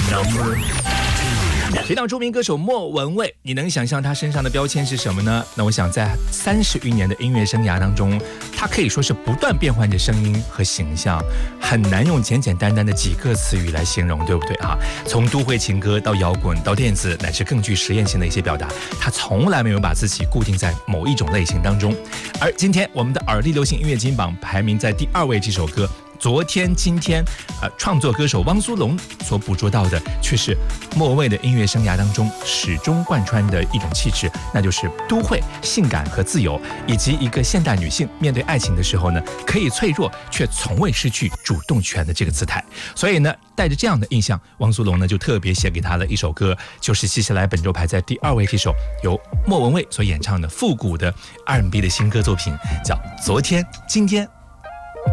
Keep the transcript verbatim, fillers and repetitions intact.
Number 提到著名歌手莫文蔚，你能想象他身上的标签是什么呢？那我想在三十余年的音乐生涯当中，他可以说是不断变换着声音和形象，很难用简简单单的几个词语来形容，对不对啊？从都会情歌到摇滚到电子，乃至更具实验性的一些表达，他从来没有把自己固定在某一种类型当中。而今天我们的耳力流行音乐金榜排名在第二位这首歌，昨天今天，呃，创作歌手汪苏泷所捕捉到的，却是莫文蔚的音乐生涯当中始终贯穿的一种气质，那就是都会、性感和自由，以及一个现代女性面对爱情的时候呢，可以脆弱却从未失去主动权的这个姿态。所以呢，带着这样的印象，汪苏泷呢就特别写给他了一首歌，就是接下来本周排在第二位这首由莫文蔚所演唱的复古的 R and B 的新歌作品，叫《昨天今天》。